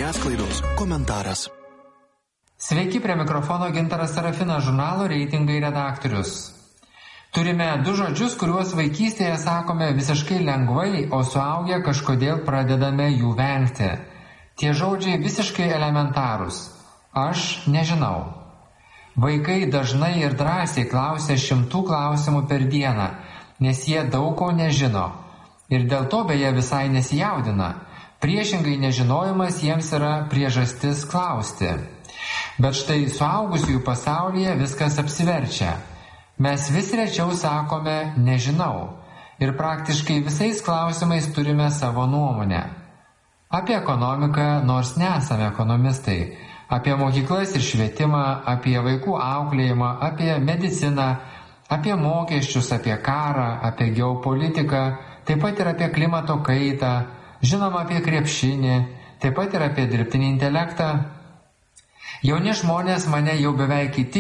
žiniasklaidos komentaras. Sveiki, prie mikrofono Gintaras Sarafinas, žurnalo Reitingai redaktorius. Turime du žodžius, kuriuos vaikystėje sakome visiškai lengvai, o suaugę kažkodėl pradedame jų vengti. Tie žodžiai visiškai elementarūs. Aš nežinau. Vaikai dažnai ir drąsiai klausia 100 klausimų per dieną, nes jie daug ko nežino. Ir dėl to beje visai nesijaudina. Priešingai nežinojimas jiems yra priežastis klausti. Bet štai suaugusiųjų pasaulyje viskas apsiverčia. Mes vis rečiau sakome nežinau ir praktiškai visais klausimais turime savo nuomonę. Apie ekonomiką, nors nesame ekonomistai, apie mokyklas ir švietimą, apie vaikų auklėjimą, apie mediciną, apie mokesčius, apie karą, apie geopolitiką, taip pat ir apie klimato kaitą, žinoma apie krepšinį, taip pat ir apie dirbtinį intelektą. Jauni žmonės mane jau beveik įtikino,